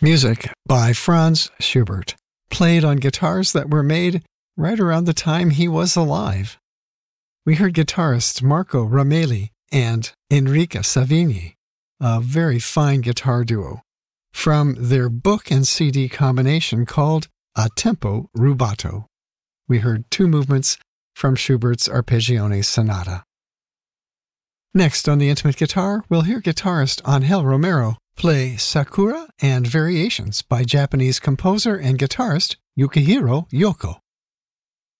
Music by Franz Schubert, played on guitars that were made right around the time he was alive. We heard guitarists Marco Ramelli and Enrica Savigny, a very fine guitar duo, from their book and CD combination called A Tempo Rubato. We heard two movements from Schubert's Arpeggione Sonata. Next on the intimate guitar, we'll hear guitarist Angel Romero play Sakura and Variations by Japanese composer and guitarist Yukihiro Yoko.